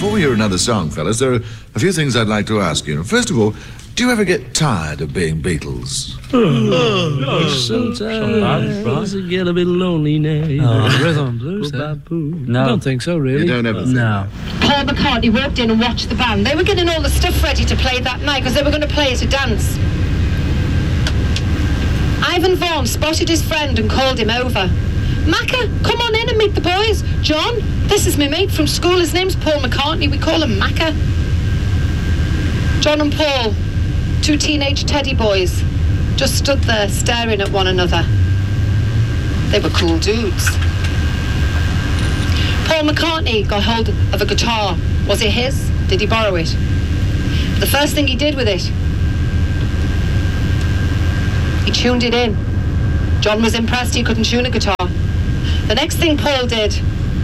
before we hear another song, fellas, there are a few things I'd like to ask you. First of all, do you ever get tired of being Beatles? Sometimes I get a bit lonely now. Rhythm and blues, No. I don't think so, really. You don't ever think No. Paul McCartney walked in and watched the band. They were getting all the stuff ready to play that night because they were going to play at a dance. Ivan Vaughan spotted his friend and called him over. Macca, come on in and meet the boys. John, this is my mate from school. His name's Paul McCartney. We call him Macca. John and Paul, two teenage teddy boys, just stood there staring at one another. They were cool dudes. Paul McCartney got hold of a guitar. Was it his? Did he borrow it? The first thing he did with it, he tuned it in. John was impressed he couldn't tune a guitar. The next thing Paul did,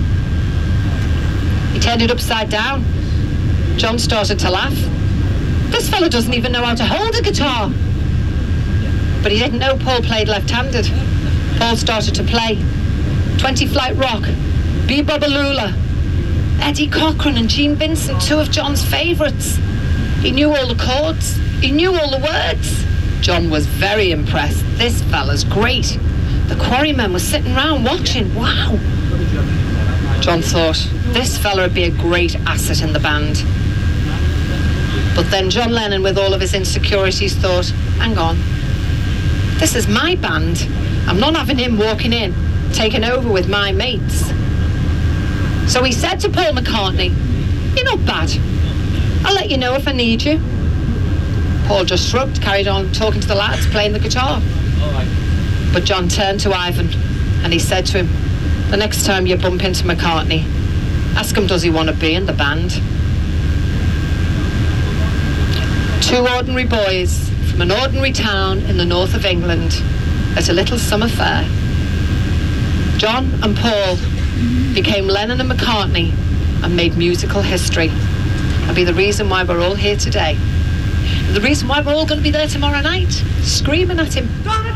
he turned it upside down. John started to laugh. This fella doesn't even know how to hold a guitar. But he didn't know Paul played left-handed. Paul started to play 20 Flight Rock, Be-Bop-A-Lula, Eddie Cochran and Gene Vincent, two of John's favourites. He knew all the chords. He knew all the words. John was very impressed. This fella's great. The Quarrymen were sitting round watching. Wow. John thought, this fella would be a great asset in the band. But then John Lennon, with all of his insecurities, thought, hang on, this is my band. I'm not having him walking in, taking over with my mates. So he said to Paul McCartney, you're not bad. I'll let you know if I need you. Paul just shrugged, carried on talking to the lads, playing the guitar. But John turned to Ivan and he said to him, the next time you bump into McCartney, ask him does he want to be in the band. Two ordinary boys from an ordinary town in the north of England at a little summer fair. John and Paul became Lennon and McCartney and made musical history and be the reason why we're all here today. The reason why we're all going to be there tomorrow night, screaming at him.